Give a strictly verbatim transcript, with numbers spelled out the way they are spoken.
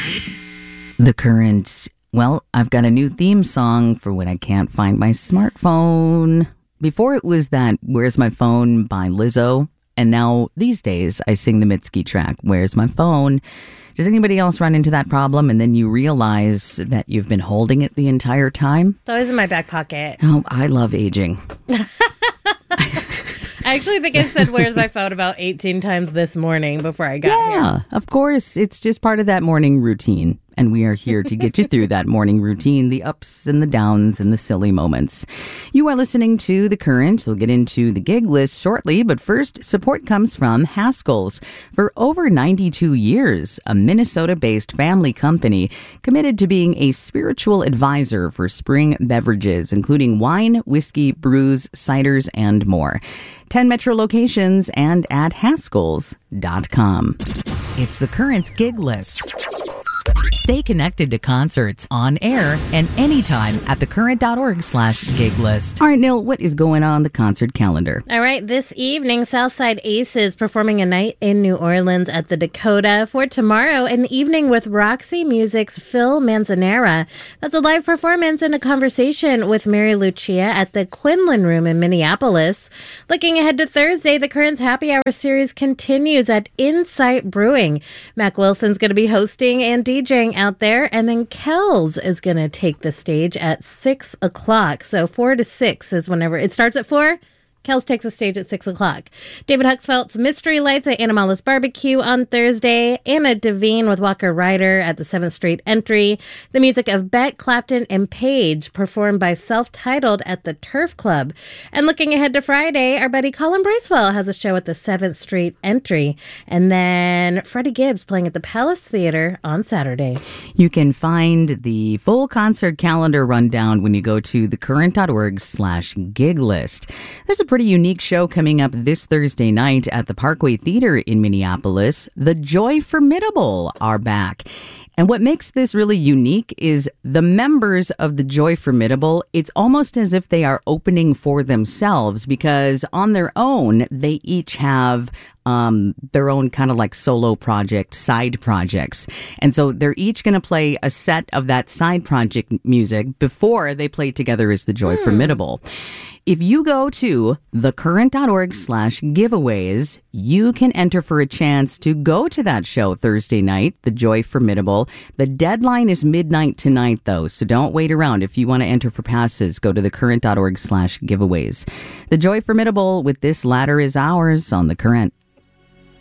The Current. Well, I've got a new theme song for when I can't find my smartphone. Before it was that Where's My Phone by Lizzo. And now these days I sing the Mitski track, Where's My Phone? Does anybody else run into that problem and then you realize that you've been holding it the entire time? It's always in my back pocket. Oh, I love aging. I actually think I said, where's my phone about eighteen times this morning before I got yeah, here. Yeah, of course. It's just part of that morning routine. And we are here to get you through that morning routine, the ups and the downs and the silly moments. You are listening to The Current. We'll get into the gig list shortly, but first, support comes from Haskell's. For over ninety-two years, a Minnesota-based family company committed to being a spiritual advisor for spring beverages, including wine, whiskey, brews, ciders, and more. ten Metro locations and at Haskells dot com. It's The Current's gig list. Stay connected to concerts on air and anytime at thecurrent.org slash gig list. All right, Neil, what is going on the concert calendar? All right, this evening, Southside Aces performing a night in New Orleans at the Dakota. For tomorrow, an evening with Roxy Music's Phil Manzanera. That's a live performance and a conversation with Mary Lucia at the Quinlan Room in Minneapolis. Looking ahead to Thursday, the Current's Happy Hour series continues at Insight Brewing. Mac Wilson's going to be hosting and DJing out there, and then Kells is going to take the stage at six o'clock. So four to six is whenever it starts at four. Kells takes the stage at six o'clock. David Huxfeld's Mystery Lights at Animala's Barbecue on Thursday. Anna Devine with Walker Ryder at the seventh Street Entry. The music of Beck, Clapton, and Page performed by Self-Titled at the Turf Club. And looking ahead to Friday, our buddy Colin Bracewell has a show at the seventh Street Entry. And then Freddie Gibbs playing at the Palace Theater on Saturday. You can find the full concert calendar rundown when you go to thecurrent.org slash gig list. There's a pretty unique show coming up this Thursday night at the Parkway Theater in Minneapolis. The Joy Formidable are back. And what makes this really unique is the members of the Joy Formidable, it's almost as if they are opening for themselves because on their own, they each have um, their own kind of like solo project, side projects. And so they're each going to play a set of that side project music before they play together as the Joy mm. Formidable. If you go to thecurrent.org slash giveaways, you can enter for a chance to go to that show Thursday night, The Joy Formidable. The deadline is midnight tonight, though, so don't wait around. If you want to enter for passes, go to thecurrent.org slash giveaways. The Joy Formidable with This Ladder Is Ours on The Current.